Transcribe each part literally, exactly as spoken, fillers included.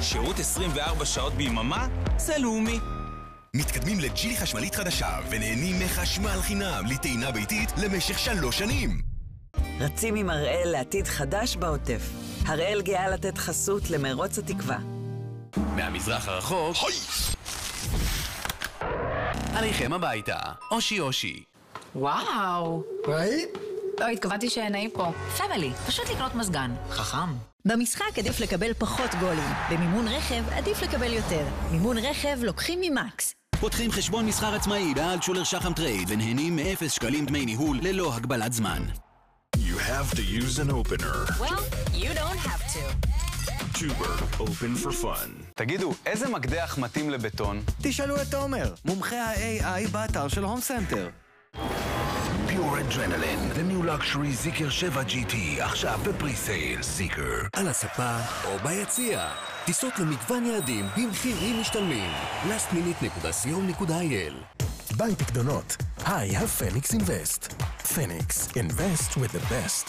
שירות עשרים וארבע שעות ביממה, זה לאומי. מתקדמים לג'ילי חשמלית חדשה ונהנים מחשמל חינם לטעינה ביתית למשך שלוש שנים. רצים עם הראל לעתיד חדש בעוטף. הראל גאה לתת חסות למרוץ התקווה. מהמזרח הרחוק, הוי! עליכם הביתה, אושי אושי. וואו. ראית? לא, התכוונתי שנעים פה. פמילי, פשוט לקנות מזגן. חכם. במשחק עדיף לקבל פחות גולים. במימון רכב עדיף לקבל יותר. מימון רכב לוקחים ממקס. פותחים חשבון מסחר עצמאי בעל שולר שחם טרייד ונהנים מאפס שקלים דמי ניהול ללא הגבלת זמן. You have to use an opener. Well, you don't have to. Tuber, open for fun. תגידו, איזה מקדח מתאים לבטון? תשאלו את תומר, מומחה ה-איי איי באתר של הום סנטר. Pure Adrenaline, the new luxury זיקר שבע ג'י טי, עכשיו בפריסייל, זיקר. על הספה או ביציע. טיסות למגוון יעדים במחירים משתלמים. last minute נקודה co נקודה איי אל. בנק פקדונות. Hi, have Phoenix Invest. Phoenix, invest with the best.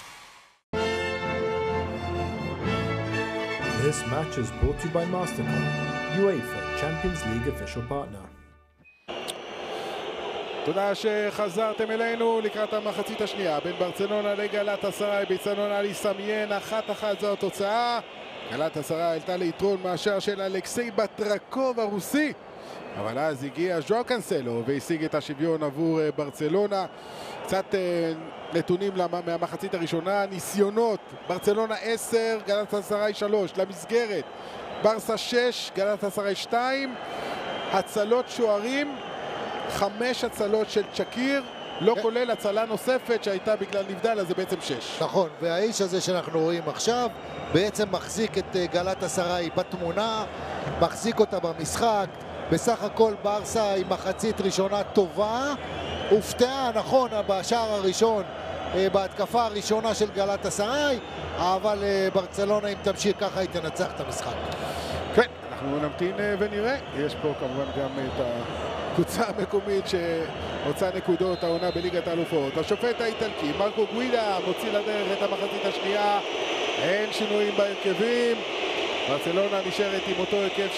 This match is brought to you by Mastercard, UEFA Champions League official partner. תודה שחזרתם אלינו לקראת המחצית השנייה בין ברצלונה לגלאטסראי באצטדיון עלי סמיין. אחת אחת זו התוצאה. גלאטסראי העלתה ליתרון מהשער של אלכסיי בטרקוב הרוסי, אבל אז הגיע ז'ואו קנסלו והשיג את השוויון עבור ברצלונה. קצת נתונים מהמחצית הראשונה. ניסיונות: ברצלונה עשר, גלאטסראי שלוש. למסגרת ברסה שש, גלאטסראי שתיים. הצלות שוערים חמש הצלות של צ'קיר, לא כולל הצלה נוספת שהייתה בגלל נבדל, אז זה בעצם שש. נכון, והאיש הזה שאנחנו רואים עכשיו בעצם מחזיק את גלאטסראי בתמונה, מחזיק אותה במשחק. בסך הכל ברסה עם מחצית ראשונה טובה, הופתעה, נכון, בשער הראשון, בהתקפה הראשונה של גלאטסראי, אבל ברצלונה אם תמשיך ככה היא תנצח את המשחק. כן, אנחנו נמתין ונראה. יש פה כמובן גם את הקבוצה המקומית שהוצאה נקודות העונה בליגת האלופות. השופט האיטלקי מרקו גווידה מוציא לדרך את המחצית השנייה. אין שינויים בהרכבים, ברצלונה נשארת עם אותו הרכב